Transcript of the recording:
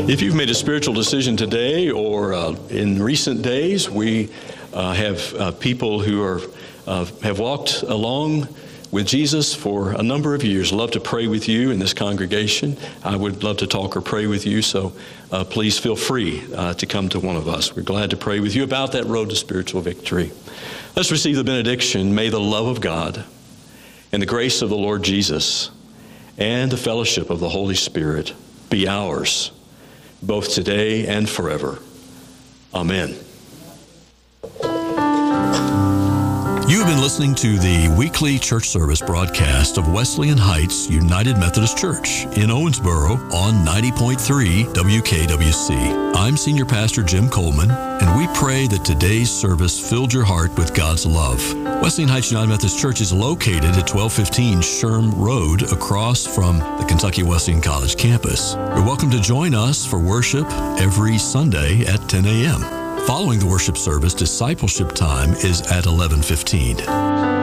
If you've made a spiritual decision today or in recent days, we have people who have walked along with Jesus for a number of years. Love to pray with you in this congregation. I would love to talk or pray with you, so please feel free to come to one of us. We're glad to pray with you about that road to spiritual victory. Let's receive the benediction. May the love of God and the grace of the Lord Jesus and the fellowship of the Holy Spirit be ours, both today and forever. Amen. You have been listening to the weekly church service broadcast of Wesleyan Heights United Methodist Church in Owensboro on 90.3 WKWC. I'm Senior Pastor Jim Coleman, and we pray that today's service filled your heart with God's love. Wesleyan Heights United Methodist Church is located at 1215 Sherm Road across from the Kentucky Wesleyan College campus. You're welcome to join us for worship every Sunday at 10 a.m. Following the worship service, discipleship time is at 11:15.